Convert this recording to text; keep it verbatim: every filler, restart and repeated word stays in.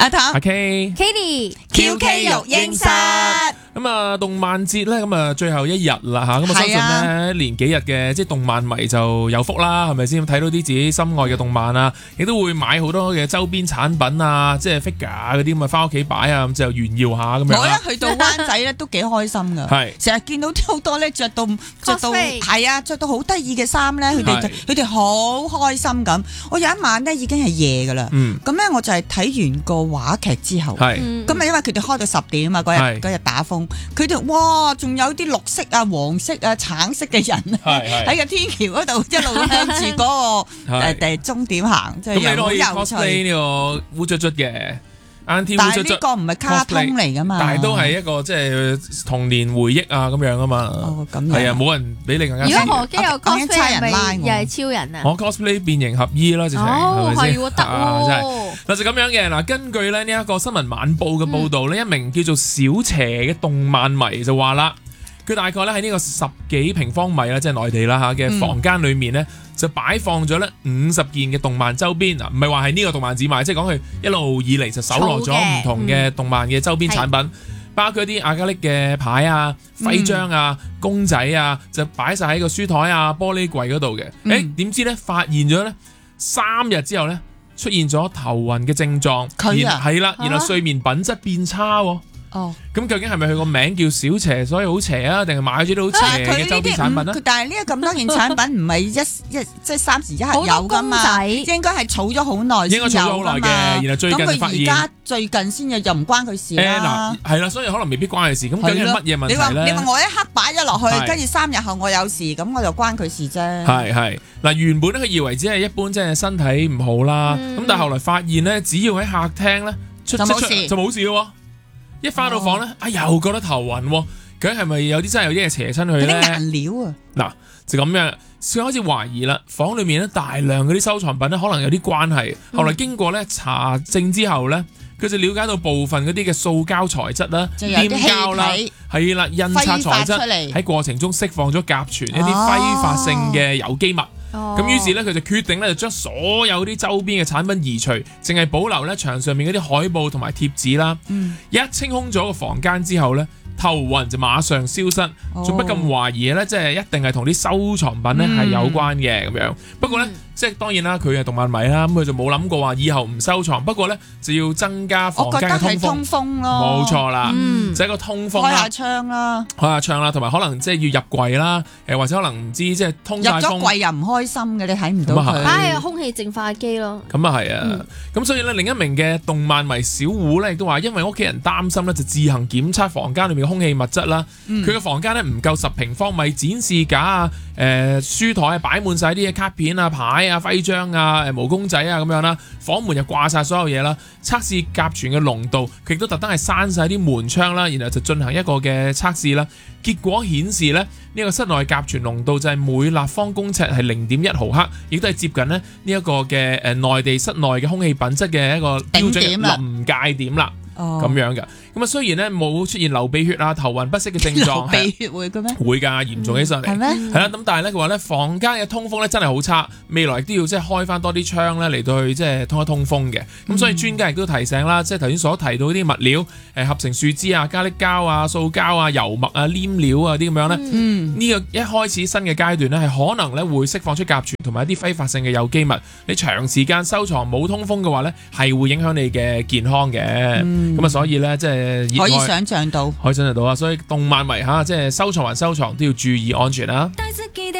阿唐、 阿 K、Katie、Q K 育嬰室。 咁啊，動漫節咧，咁啊，最後一日啦吓，咁我相信咧，連幾日嘅即係動漫迷就有福啦，係咪先？睇到啲自己心愛嘅動漫啊，亦都會買好多嘅周邊產品啊，即係 figure 嗰啲咁啊，翻屋企擺啊，咁就炫耀下咁樣。 我一去到灣仔咧，都幾開心噶， 係成日見到好多咧着到着到係啊，着到好得意嘅衫咧，佢哋佢哋好開心咁。我有一晚咧已經係夜噶啦，咁咧我就係睇完個話劇之後，咁啊因為佢哋開到十點啊嘛，嗰日嗰日打風。佢哋哇，仲有啲綠色啊、黃色啊、橙色嘅人喺個天橋嗰度一路向住嗰個誒誒終點行，即係又好有趣。咁你都可以 cosplay 呢個烏卒卒嘅 Auntie 烏卒卒，但係呢個唔係卡通嚟噶嘛，但係都係一個即係童年回憶啊咁樣啊嘛。哦，咁樣係啊，冇人比你更加。如果何基有 cosplay 係咪又係超人啊？我 cosplay 變形俠醫啦，直情係咪先？係得喎。嗱就咁樣嘅嗱，根據咧呢一個新聞晚報嘅報導呢、嗯、一名叫做小邪嘅動漫迷就話啦，佢大概咧喺呢個十幾平方米啦，即係內地啦嚇嘅房間裏面咧，就擺放咗咧五十件嘅動漫周邊嗱，唔係話係呢個動漫只賣，即係講佢一路以嚟就搜羅咗唔同嘅動漫嘅周邊產品，嗯、包括一啲亞加力嘅牌啊、徽章啊、嗯、公仔啊，就擺晒喺個書台啊、玻璃櫃嗰度嘅。誒、嗯、點知咧發現咗咧三日之後咧，出現咗頭暈嘅症狀，佢啊係啦，然後睡眠品質變差喎。哦，咁究竟係咪佢個名叫小邪，所以好邪啊？定係買咗啲好邪嘅周邊產品啊？但係呢個咁多件產品唔係一一即係三時一刻有噶嘛？應該係儲咗好耐先有噶嘛？應該儲咗好耐嘅，然後最近發現。咁佢而家最近先有，又唔關佢事啦。誒嗱，係啦，所以可能未必關佢事。咁究竟係乜嘢問題咧？你話你話我一刻擺咗落去，跟住三日後我有事，咁我就關佢事啫。係係嗱，原本咧佢以為只係一般即係身體唔好啦，咁但係後來發現咧，只要喺客廳咧出就冇事，就冇事喎。一翻到房咧，啊又覺得頭暈，究竟係咪有啲真係有啲嘢邪親佢咧？啲顏料啊，嗱就咁樣，先開始懷疑啦。房裏面咧大量嗰啲收藏品咧，可能有啲關係。嗯、後來經過咧查證之後咧，佢就了解到部分嗰啲嘅塑膠材質啦、黏膠啦，係啦，印刷材質喺過程中釋放咗甲醛，一啲揮發性嘅有機物。咁於是咧，佢就決定咧，就將所有啲周邊嘅產品移除，淨係保留咧牆上面嗰啲海報同埋貼紙啦。嗯、一清空咗個房間之後咧，頭暈就馬上消失，仲、哦、不禁懷疑咧，即係一定係同啲收藏品咧係有關嘅咁樣。不過咧，嗯、即係當然啦，佢係動漫迷啦，咁佢就冇諗過話以後唔收藏。不過咧，就要增加房間嘅通風。我覺得係通風咯，冇錯啦，嗯、就係一個通風啦，開下窗啦，開下窗啦，同埋可能即係要入櫃啦，誒或者可能唔知即係通晒風。入咗櫃又唔開心嘅，你睇唔到佢。唉，空氣淨化機咯。咁啊係啊，咁、嗯、所以咧另一名嘅動漫迷小胡咧亦都話，因為屋企人擔心咧，就自行檢測房間裏面嘅空氣物質啦。佢嘅、嗯、房間咧唔夠十平方米，展示架啊、誒、呃、書台啊擺滿晒啲嘅卡片啊、牌啊、徽章啊、誒毛公仔啊咁樣啦。房門又掛晒所有嘢啦。測試甲醛嘅濃度，佢亦都特登係閂晒啲門窗啦，然後就進行一個嘅測試啦。結果顯示咧，呢、這個室內甲醛濃度就係每立方公尺係零點一毫克，亦都係接近咧呢一個嘅誒內地室內嘅空氣品質嘅一個標準臨界點啦。咁樣嘅，咁啊雖然咧冇出現流鼻血啊、頭暈不適嘅症狀，流鼻血會嘅咩？會㗎，嚴重起上嚟係咩？係啦，咁但係咧佢話咧房間嘅通風咧真係好差，未來亦都要即係開翻多啲窗咧嚟到去即係通一通風嘅。咁、嗯、所以專家亦都提醒啦，即係頭先所提到啲物料，誒合成樹脂啊、加力膠啊、塑膠啊、油墨啊、黏料啊啲咁樣咧，呢、嗯、個一開始新嘅階段咧係可能咧會釋放出甲醛同埋一啲揮發性嘅有機物。你長時間收藏冇通風嘅話咧，係會影響你嘅健康嘅。咁啊、嗯，所以咧，即係可以想象到，可以想象到啊！所以動漫迷嚇，即係收藏還收藏都要注意安全啦。